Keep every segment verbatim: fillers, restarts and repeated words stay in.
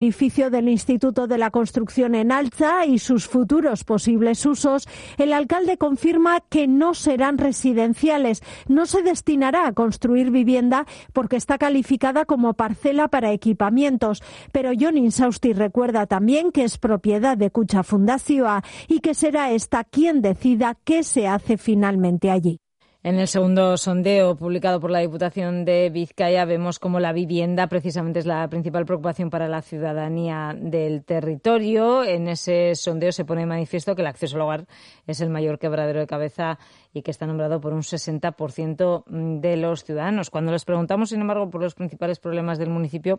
edificio del Instituto de la Construcción en Altza y sus futuros posibles usos, el alcalde confirma que no serán residenciales. No se destinará a construir vivienda porque está calificada como parcela para equipamientos. Pero Jon Insausti recuerda también que es propiedad de Kutxa Fundazioa y que será esta quien decida qué se hace finalmente allí. En el segundo sondeo publicado por la Diputación de Vizcaya vemos cómo la vivienda precisamente es la principal preocupación para la ciudadanía del territorio. En ese sondeo se pone de manifiesto que el acceso al hogar es el mayor quebradero de cabeza y que está nombrado por un sesenta por ciento de los ciudadanos. Cuando les preguntamos, sin embargo, por los principales problemas del municipio,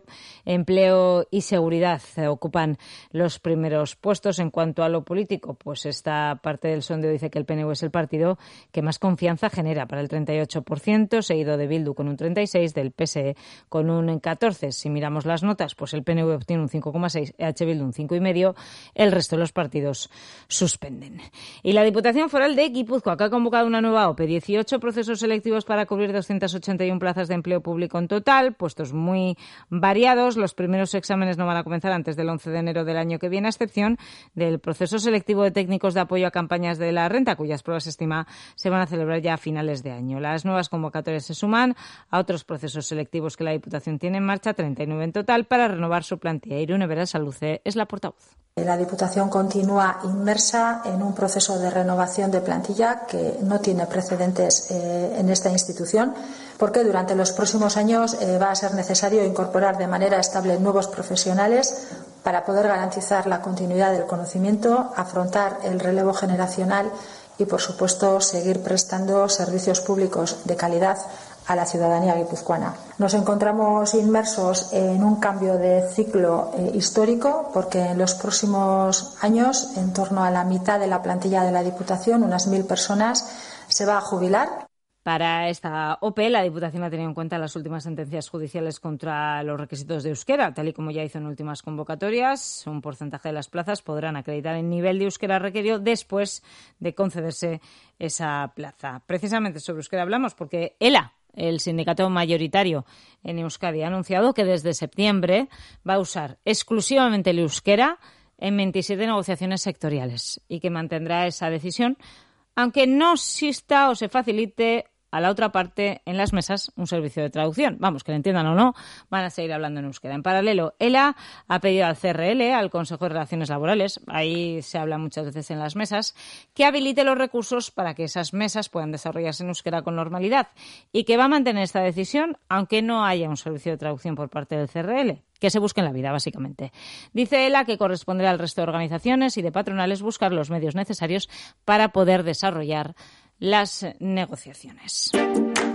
empleo y seguridad ocupan los primeros puestos. En cuanto a lo político, pues esta parte del sondeo dice que el P N V es el partido que más confianza genera, para el treinta y ocho por ciento, seguido de Bildu con un treinta y seis por ciento, del P S E con un catorce por ciento. Si miramos las notas, pues el P N V obtiene un cinco coma seis por ciento, E H Bildu un cinco coma cinco por ciento, el resto de los partidos suspenden. Y la Diputación Foral de Guipúzcoa, que ha convocado una nueva O P E, dieciocho procesos selectivos para cubrir doscientas ochenta y una plazas de empleo público en total, puestos muy variados. Los primeros exámenes no van a comenzar antes del once de enero del año que viene, a excepción del proceso selectivo de técnicos de apoyo a campañas de la renta, cuyas pruebas se estima se van a celebrar ya a finales de año. Las nuevas convocatorias se suman a otros procesos selectivos que la Diputación tiene en marcha, treinta y nueve en total, para renovar su plantilla. Irune Berasaluce es la portavoz. La Diputación continúa inmersa en un proceso de renovación de plantilla que no tiene precedentes eh, en esta institución, porque durante los próximos años eh, va a ser necesario incorporar de manera estable nuevos profesionales para poder garantizar la continuidad del conocimiento, afrontar el relevo generacional y, por supuesto, seguir prestando servicios públicos de calidad a la ciudadanía guipuzcoana. Nos encontramos inmersos en un cambio de ciclo eh, histórico, porque en los próximos años, en torno a la mitad de la plantilla de la Diputación, unas mil personas, se va a jubilar. Para esta O P E, la Diputación ha tenido en cuenta las últimas sentencias judiciales contra los requisitos de euskera, tal y como ya hizo en últimas convocatorias. Un porcentaje de las plazas podrán acreditar el nivel de euskera requerido después de concederse esa plaza. Precisamente sobre euskera hablamos porque ELA, el sindicato mayoritario en Euskadi, ha anunciado que desde septiembre va a usar exclusivamente el euskera en veintisiete negociaciones sectoriales y que mantendrá esa decisión, aunque no exista o se facilite a la otra parte en las mesas un servicio de traducción. Vamos, que lo entiendan o no, van a seguir hablando en euskera. En paralelo, ELA ha pedido al C R L, al Consejo de Relaciones Laborales, ahí se habla muchas veces en las mesas, que habilite los recursos para que esas mesas puedan desarrollarse en euskera con normalidad y que va a mantener esta decisión aunque no haya un servicio de traducción por parte del C R L. Que se busque en la vida, básicamente. Dice ELA que corresponderá al resto de organizaciones y de patronales buscar los medios necesarios para poder desarrollar las negociaciones.